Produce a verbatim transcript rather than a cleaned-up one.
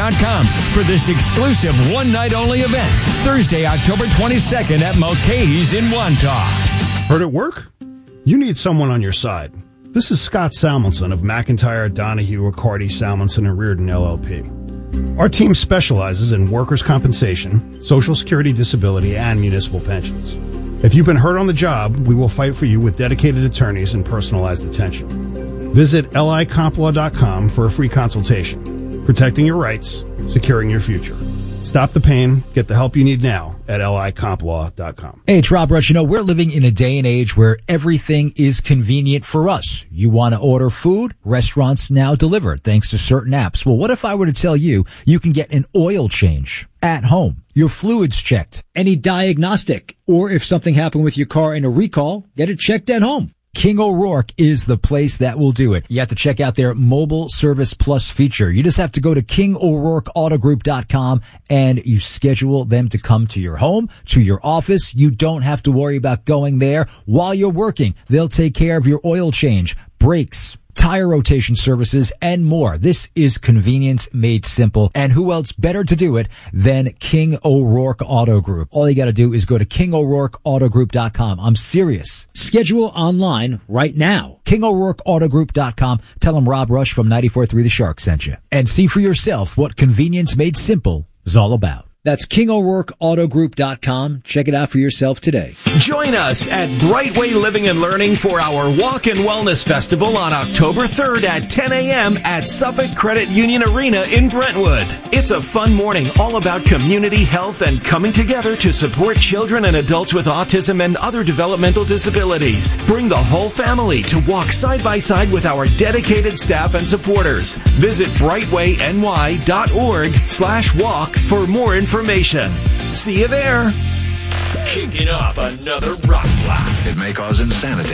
dot com for this exclusive one-night-only event, Thursday, October twenty-second at Mulcahy's in Wantagh. Heard it work? You need someone on your side. This is Scott Salmonson of McIntyre, Donahue, Riccardi, Salmonson, and Reardon, L L P. Our team specializes in workers' compensation, Social Security disability, and municipal pensions. If you've been hurt on the job, we will fight for you with dedicated attorneys and personalized attention. Visit L I comp law dot com for a free consultation. Protecting your rights, securing your future. Stop the pain. Get the help you need now at L I comp law dot com. Hey, it's Rob Rush. You know, we're living in a day and age where everything is convenient for us. You want to order food? Restaurants now deliver thanks to certain apps. Well, what if I were to tell you you can get an oil change at home, your fluids checked, any diagnostic, or if something happened with your car in a recall, get it checked at home? King O'Rourke is the place that will do it. You have to check out their Mobile Service Plus feature. You just have to go to king o'rourke auto group dot com and you schedule them to come to your home, to your office. You don't have to worry about going there while you're working. They'll take care of your oil change, brakes, tire rotation services, and more. This is convenience made simple. And who else better to do it than King O'Rourke Auto Group? All you got to do is go to king o'rourke auto group dot com. I'm serious. Schedule online right now. king o'rourke auto group dot com. Tell them Rob Rush from ninety-four point three The Shark sent you. And see for yourself what convenience made simple is all about. That's king o'rourke auto group dot com. Check it out for yourself today. Join us at Brightway Living and Learning for our Walk and Wellness Festival on October third at ten a.m. at Suffolk Credit Union Arena in Brentwood. It's a fun morning all about community health and coming together to support children and adults with autism and other developmental disabilities. Bring the whole family to walk side by side with our dedicated staff and supporters. Visit brightway n y dot org slash walk for more information. Information. See you there. Kicking off another rock block. It may cause insanity.